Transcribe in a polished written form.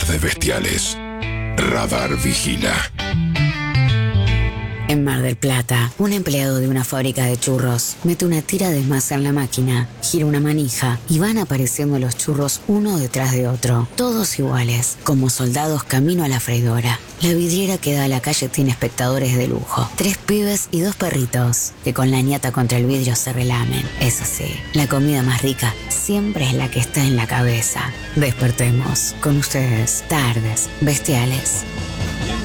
de bestiales. Radar vigila. En Mar del Plata, un empleado de una fábrica de churros mete una tira de masa en la máquina, gira una manija y van apareciendo los churros uno detrás de otro, todos iguales, como soldados camino a la freidora. La vidriera que da a la calle tiene espectadores de lujo, 3 pibes y 2 perritos, que con la ñata contra el vidrio se relamen. Eso sí, la comida más rica siempre es la que está en la cabeza. Despertemos con ustedes, Tardes Bestiales.